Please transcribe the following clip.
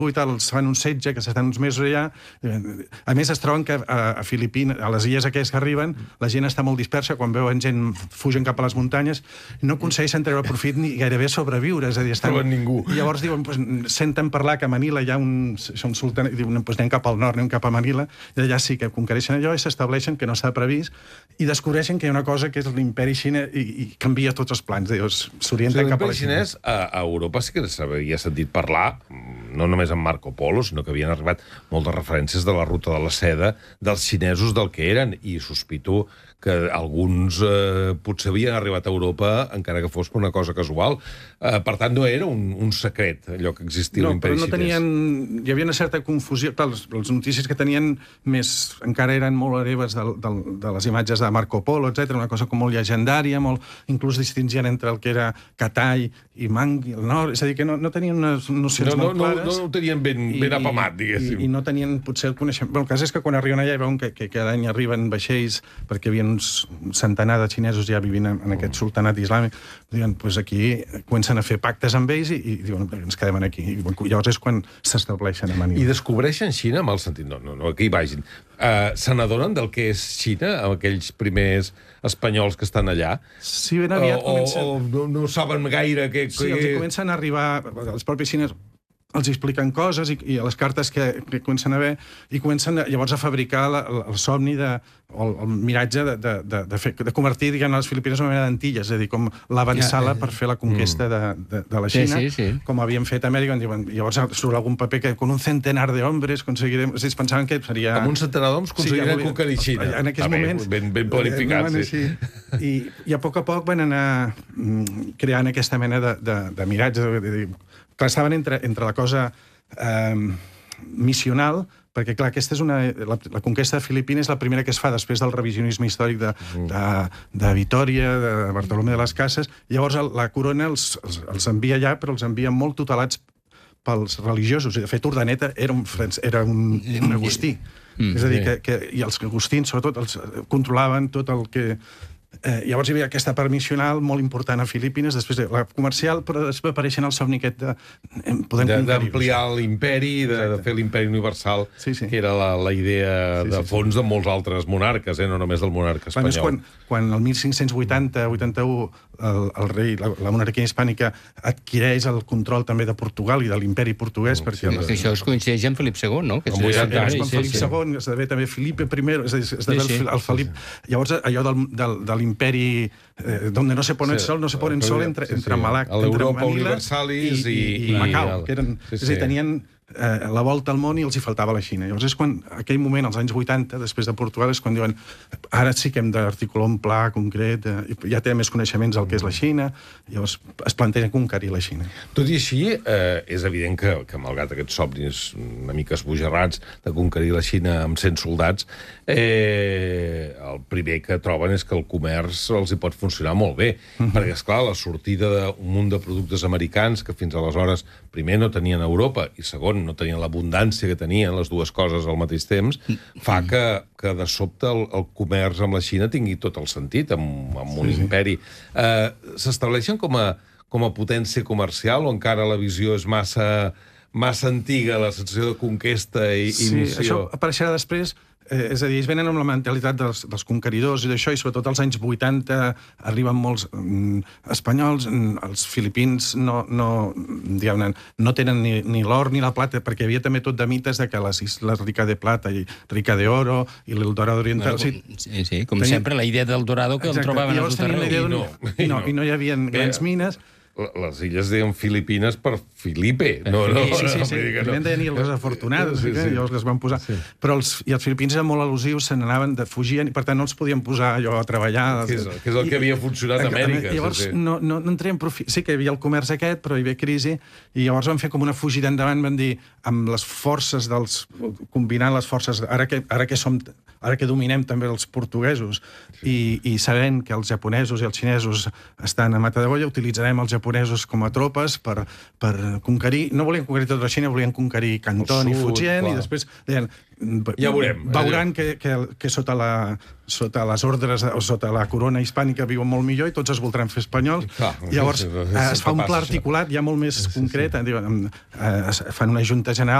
i tal, els fan un setge, que s'estan uns mesos allà. A més, es troben que a Filipines, a les illes aquestes que arriben, la gent està molt dispersa, quan veuen gent fugen cap a les muntanyes, no aconsegueixen treure profit ni gairebé sobreviure, és a dir, estan... No troben ningú. I llavors diuen, senten parlar que a Manila hi ha un sultanat, i diuen, anem cap al nord, anem cap a Manila, i allà sí que conquereixen allò i s'estableixen, que no s'ha previst, i descobreixen que hi ha una cosa que és l'imperi xinès i canvia tots els plans, s'orienten cap a la Xina. L'imperi xinès a Europa sí que s'havia sentit parlar, no només amb Marco Polo, sinó que havien arribat moltes referències de la ruta de la seda dels xinesos del que eren, i sospito que alguns potser havien arribat a Europa encara que fos per una cosa casual. Per tant, no era un secret, allò que existia l'imperi xinès. No, però no tenien... Hi havia una certa confusió. Clar, les notícies que tenien més encara eren molt hereves de les imatges de Marco Polo, etc. Una cosa com molt llegendària, inclús distingien entre el que era Catay i Mangui, el nord. És a dir, que no tenien unes nocions molt clares. No ho tenien ben apamat, diguéssim. I no tenien potser el coneixement. Però el cas és que quan arriben allà i veuen que cada any arriben vaixells, perquè hi havia uns centenar de xinesos ja vivint en aquest sultanat islàmic, diuen, doncs aquí comencen a fer pactes amb ells i diuen, ens quedem aquí. I llavors és quan s'estableixen a Manila. I descobreixen Xina amb el sentit... No, que hi vagin. Se n'adonen del que és Xina, amb aquells primers espanyols que estan allà? Sí, ben aviat comencen... O no saben gaire que... Sí, els comencen a arribar, els propis xinesos els expliquen coses i a les cartes que comencen a haver, i comencen llavors a fabricar el somni o el miratge de convertir, diguem, les Filipines en una mena d'Antilles, és a dir, com l'avançala per fer la conquesta de la Xina, com havien fet a Amèrica. Llavors surt algun paper que con un centenar de hombres aconseguirem... És a dir, pensaven que seria... Amb un centenar d'homes aconseguirem conquerir Xina. En aquests moments... Ben planificats, sí. I a poc van anar creant aquesta mena de miratge, clar, estaven entre la cosa missional, perquè, clar, aquesta és la conquesta de Filipines és la primera que es fa després del revisionisme històric de Vitòria, de Bartolomé de les Cases. Llavors la corona els envia allà, però els envia molt tutelats pels religiosos. I, de fet, Urdaneta era un agustí. És a dir, i els agustins, sobretot, els controlaven tot el que... Llavors hi havia aquesta part missional molt important a Filipines, després la comercial, però després va apareixent el somni aquest d'ampliar l'imperi, de fer l'imperi universal, que era la idea de fons de molts altres monarques, no només del monarca espanyol. Quan el 1580-81 el rei, la monarquia hispànica adquireix el control també de Portugal i de l'imperi portuguès, perquè... Això es coincideix amb Felip II, no? Amb Felip II, esdevé també Felipe I, esdevé el Felip... Llavors, allò de l'imperi donde no se pone el sol, no se pone el sol entre Malacca, entre Manila i Macau, que eren... És a dir, tenien la volta al món i els hi faltava la Xina. Llavors és quan, aquell moment, als anys 80, després de Portugal, és quan diuen ara sí que hem d'articular un pla concret, ja té més coneixements del que és la Xina, llavors es planteja conquerir la Xina. Tot i així, és evident que malgrat aquests somnis una mica esbojarrats de conquerir la Xina amb 100 soldats, el primer que troben és que el comerç els hi pot funcionar molt bé, perquè, esclar, la sortida d'un munt de productes americans que fins aleshores, primer, no tenien a Europa, i segon, no tenien l'abundància que tenien les dues coses al mateix temps, fa que de sobte el comerç amb la Xina tingui tot el sentit, amb un imperi. S'estableixen com a potència comercial o encara la visió és massa antiga, la sensació de conquesta i missió? Sí, això apareixerà després. És a dir, ells venen amb la mentalitat dels conqueridors i d'això, i sobretot als anys 80 arriben molts espanyols, els filipins no tenen ni l'or ni la plata, perquè hi havia també tot de mites de que les isles rica de plata i rica de oro i l'Eldorado oriental... Sí, com sempre, la idea del Dorado que el trobaven a tot arreu. I no hi havia grans mines... Les illes deien Filipines per Filipe. Sí. Primer deien els afortunats, llavors les van posar. Però els filipins eren molt al·lusius, se n'anaven, fugien, i per tant no els podien posar allò a treballar. Que és el que havia funcionat a Amèrica. Llavors no en treien profit. Sí que hi havia el comerç aquest, però hi havia crisi, i llavors van fer com una fugida endavant, van dir, amb les forces combinant les forces, ara que dominem també els portuguesos, i sabent que els japonesos i els xinesos estan a mata de golla, utilitzarem els japonesos japonesos com a tropes per conquerir... No volien conquerir tota la Xina, volien conquerir Canton i Fujian, i després deien... Ja veurem. Veuran que sota les ordres o sota la corona hispànica viuen molt millor i tots es voldran fer espanyols. Llavors es fa un pla articulat ja molt més concret, fan una junta general